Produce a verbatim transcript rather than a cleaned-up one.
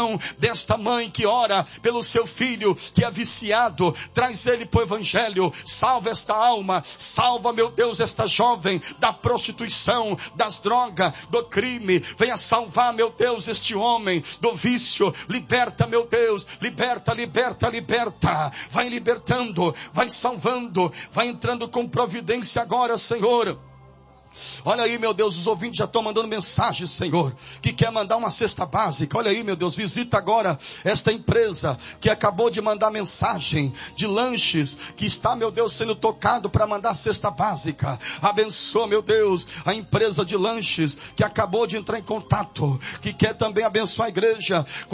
coração desta mãe que ora pelo seu filho que é viciado. Traz ele para o evangelho. Salva esta alma. Salva, meu Deus, esta jovem da prostituição, das drogas, do crime. Venha salvar, meu Deus, este homem do vício. Liberta, meu Deus. Liberta, liberta, liberta. Vai libertando, vai salvando, vai entrando com providência agora, Senhor. Olha aí, meu Deus, os ouvintes já estão mandando mensagem, Senhor, que quer mandar uma cesta básica. Olha aí, meu Deus, visita agora esta empresa que acabou de mandar mensagem de lanches, que está, meu Deus, sendo tocado para mandar cesta básica. Abençoa, meu Deus, a empresa de lanches que acabou de entrar em contato, que quer também abençoar a igreja